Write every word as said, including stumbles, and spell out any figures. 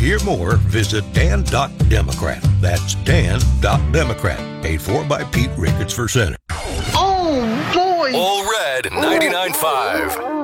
hear more, visit dan dot democrat. That's dan dot democrat. Paid for by Pete Ricketts for Senate. Oh, boy! All Red ninety-nine point five.